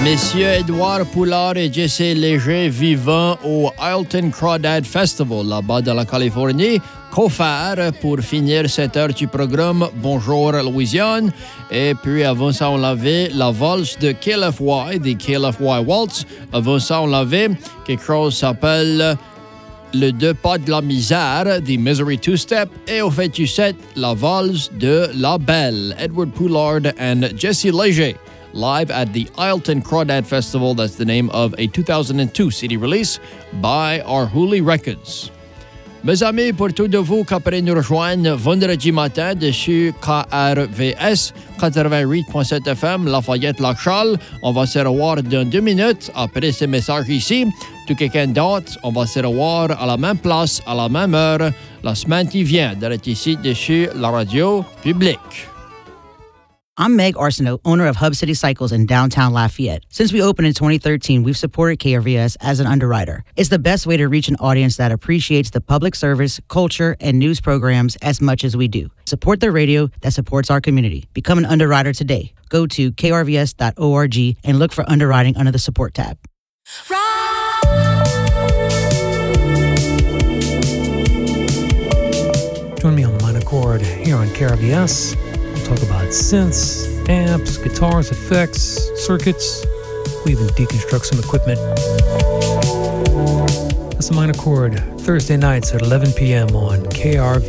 Messieurs Édouard Poulard et Jesse Léger vivant au Highton Crawdad Festival, là-bas dans la Californie. Cofar pour finir cette heure du programme Bonjour Louisiane. Et puis avant ça, on avait la valse de KLFY, des KLFY Waltz. Avant ça, on avait quelque chose qui s'appelle le Deux pas de la misère, des Misery Two-Step. Et au fait du set, la valse de La Belle, Edward Poulard and Jesse Léger. Live at the Highton Crawdad Festival. That's the name of a 2002 CD release by Arhoolie Records. Mes amis, pour tous de vous qui pourrez nous rejoindre vendredi matin dessus KRVS 88.7 FM, Lafayette-Lac-Charles, on va se revoir dans 2 minutes après ces messages ici. Tout quelqu'un d'autre, on va se revoir à la même place, à la même heure, la semaine qui vient, d'être ici dessus la radio publique. I'm Meg Arsenault, owner of Hub City Cycles in downtown Lafayette. Since we opened in 2013, we've supported KRVS as an underwriter. It's the best way to reach an audience that appreciates the public service, culture, and news programs as much as we do. Support the radio that supports our community. Become an underwriter today. Go to krvs.org and look for underwriting under the support tab. Join me on the minor chord here on KRVS. We'll talk about synths, amps, guitars, effects, circuits. We even deconstruct some equipment. That's the minor chord, Thursday nights at 11 p.m. on KRVS.